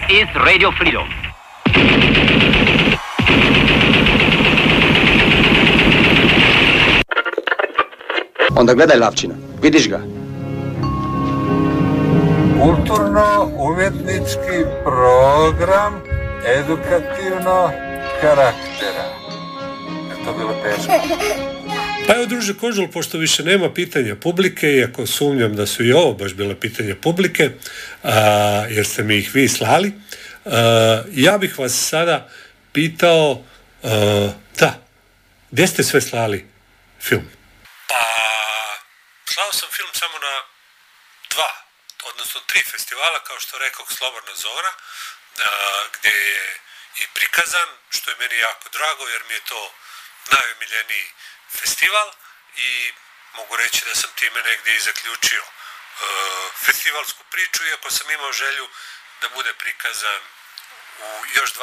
is Radio Freedom. Onda gledaj Lavčina, vidiš ga? Kulturno-umjetnički program edukativno karaktera. Je to bilo teško? Pa evo, druže Kožul, pošto više nema pitanja publike, iako sumnjam da su i ovo baš bila pitanja publike, jer ste mi ih vi slali, ja bih vas sada pitao, gdje ste sve slali film? Pa, slao sam film samo na 3 festivala, kao što rekao, Slobodna zona, gdje je i prikazan, što je meni jako drago, jer mi je to najomiljeniji festival i mogu reći da sam time negdje i zaključio festivalsku priču, iako sam imao želju da bude prikazan u još 2